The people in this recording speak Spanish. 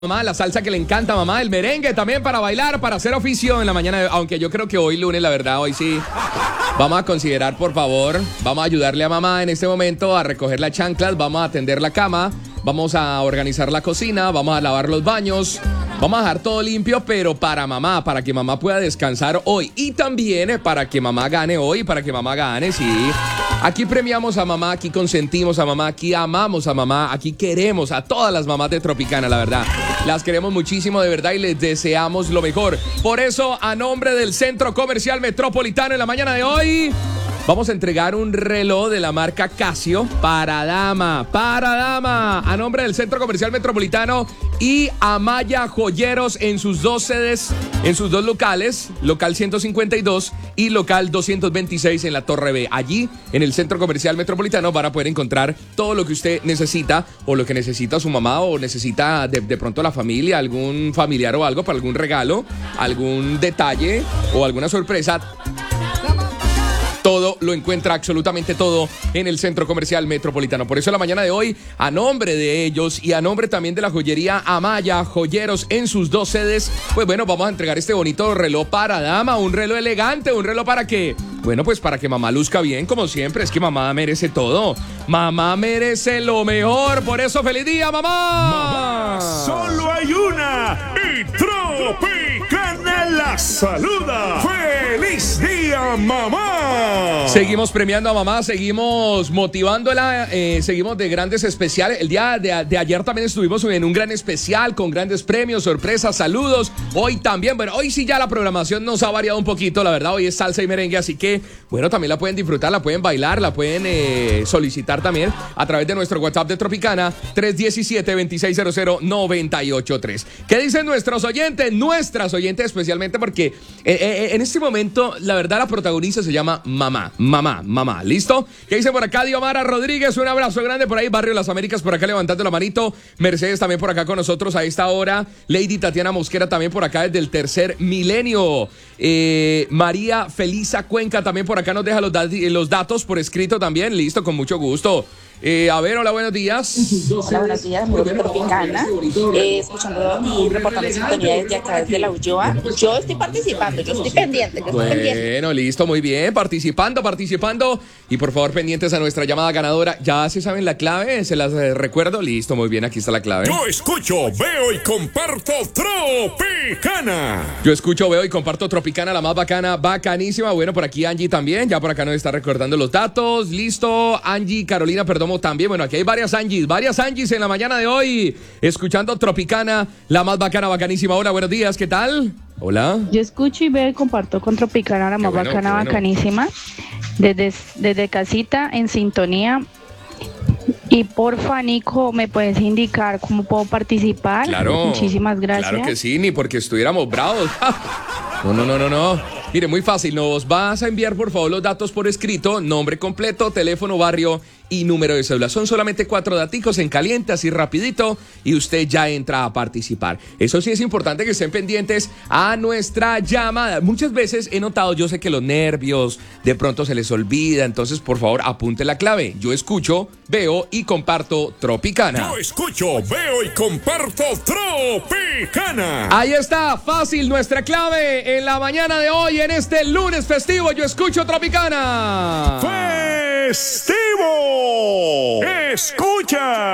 Mamá, la salsa que le encanta a mamá, el merengue también para bailar, para hacer oficio en la mañana, aunque yo creo que hoy lunes, la verdad, hoy sí. Vamos a considerar, por favor, vamos a ayudarle a mamá en este momento a recoger las chanclas, vamos a tender la cama, vamos a organizar la cocina, vamos a lavar los baños, vamos a dejar todo limpio, pero para mamá, para que mamá pueda descansar hoy y también para que mamá gane hoy, para que mamá gane, sí. Aquí premiamos a mamá, aquí consentimos a mamá, aquí amamos a mamá, aquí queremos a todas las mamás de Tropicana, la verdad. Las queremos muchísimo de verdad y les deseamos lo mejor. Por eso, a nombre del Centro Comercial Metropolitano en la mañana de hoy, vamos a entregar un reloj de la marca Casio para dama. A nombre del Centro Comercial Metropolitano y Amaya Joyeros en sus dos sedes, en sus dos locales, local 152 y local 226 en la Torre B. Allí, en el Centro Comercial Metropolitano, van a poder encontrar todo lo que usted necesita o lo que necesita su mamá o necesita de pronto la familia, algún familiar o algo para algún regalo, algún detalle o alguna sorpresa. Todo lo encuentra, absolutamente todo, en el Centro Comercial Metropolitano. Por eso la mañana de hoy, a nombre de ellos y a nombre también de la joyería Amaya Joyeros en sus dos sedes, pues bueno, vamos a entregar este bonito reloj para dama, un reloj elegante, un reloj para que, bueno, pues para que mamá luzca bien, como siempre. Es que mamá merece todo. Mamá merece lo mejor. Por eso, ¡feliz día, mamá! Mamá, solo hay una y Tropicana la saluda. ¡Feliz día, mamá! Seguimos premiando a mamá, seguimos motivándola, seguimos de grandes especiales. El día de ayer también estuvimos en un gran especial con grandes premios, sorpresas, saludos. Hoy también, bueno, hoy sí ya la programación nos ha variado un poquito, la verdad. Hoy es salsa y merengue, así que, bueno, también la pueden disfrutar, la pueden bailar, la pueden solicitar también a través de nuestro WhatsApp de Tropicana, 317-2600-983. ¿Qué dicen nuestros oyentes? Nuestras oyentes especialmente porque en este momento, la verdad, la protagonista se llama mamá, ¿listo? ¿Qué dice por acá Diomara Rodríguez? Un abrazo grande por ahí, Barrio Las Américas, por acá levantando la manito. Mercedes también por acá con nosotros a esta hora. Lady Tatiana Mosquera también por acá desde el Tercer Milenio. María Felisa Cuenca también por acá nos deja los datos por escrito también, listo, con mucho gusto. A ver, hola, buenos días. Hola, buenos días, muy Tropicana. Escuchando mi reportaje de sintonía desde acá, desde la Ulloa. Yo estoy participando, yo estoy pendiente. Bueno, listo, muy bien, participando. Y por favor, pendientes a nuestra llamada ganadora. ¿Ya se saben la clave? ¿Se las recuerdo? Listo, muy bien, aquí está la clave. Yo escucho, veo y comparto Tropicana. Yo escucho, veo y comparto Tropicana, la más bacana, bacanísima. Bueno, por aquí Angie también, ya por acá nos está recordando los datos. Listo, Angie, Carolina, perdón. También, bueno, aquí hay varias Angies en la mañana de hoy, escuchando Tropicana, la más bacana, bacanísima. Hola, buenos días, ¿qué tal? Hola. Yo escucho y veo y comparto con Tropicana, la más bacana, bacanísima. Desde casita, en sintonía. Y porfa, Nico, ¿me puedes indicar cómo puedo participar? Claro. Muchísimas gracias. Claro que sí, ni porque estuviéramos bravos. No. Mire, muy fácil, nos vas a enviar por favor los datos por escrito, nombre completo, teléfono, barrio y número de cédula. Son solamente 4 daticos en caliente, así rapidito, y usted ya entra a participar. Eso sí es importante que estén pendientes a nuestra llamada. Muchas veces he notado, yo sé que los nervios de pronto se les olvida, entonces por favor apunte la clave. Yo escucho, veo y comparto Tropicana. Yo escucho, veo y comparto Tropicana. Ahí está, fácil, nuestra clave en la mañana de hoy, en este lunes festivo. Yo escucho Tropicana. ¡Festivo! ¡Escucha!